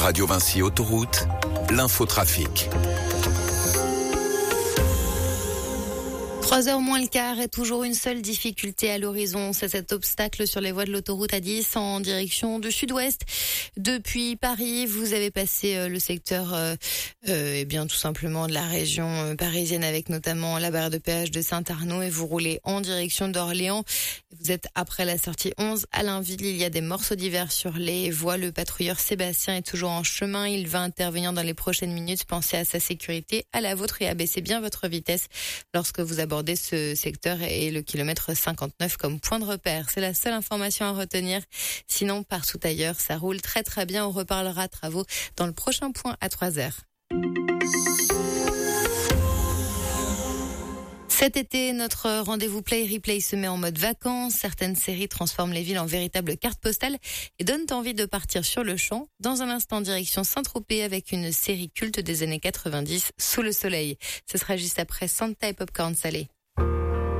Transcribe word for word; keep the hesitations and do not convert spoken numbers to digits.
Radio Vinci Autoroute, l'infotrafic. trois heures moins le quart et toujours une seule difficulté à l'horizon, c'est cet obstacle sur les voies de l'autoroute A dix en direction du sud-ouest. Depuis Paris, vous avez passé le secteur euh, euh, eh bien tout simplement de la région parisienne avec notamment la barrière de péage de Saint-Arnaud et vous roulez en direction d'Orléans. Vous êtes après la sortie onze à Blainville, il y a des morceaux divers sur les voies. Le patrouilleur Sébastien est toujours en chemin, il va intervenir dans les prochaines minutes. Pensez à sa sécurité, à la vôtre et abaissez bien votre vitesse lorsque vous abordez ce secteur et le kilomètre cinquante-neuf comme point de repère. C'est la seule information à retenir. Sinon, partout ailleurs, ça roule très très bien. On reparlera travaux dans le prochain point à trois heures. Cet été, notre rendez-vous Play Replay se met en mode vacances. Certaines séries transforment les villes en véritables cartes postales et donnent envie de partir sur le champ. Dans un instant, direction Saint-Tropez avec une série culte des années quatre-vingt-dix, Sous le soleil. Ce sera juste après Santa et Popcorn salé.